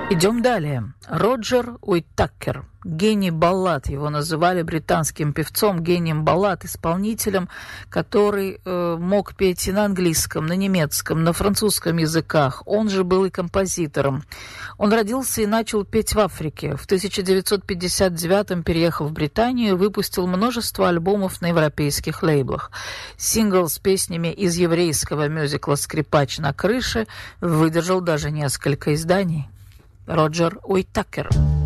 Идем далее. Роджер Уитакер. Гений баллад. Его называли британским певцом, гением баллад, исполнителем, который мог петь и на английском, на немецком, на французском языках. Он же был и композитором. Он родился и начал петь в Африке. В 1959-м переехал в Британию и выпустил множество альбомов на европейских лейблах. Сингл с песнями из еврейского мюзикла «Скрипач на крыше» выдержал даже несколько изданий. Роджер Уитакер.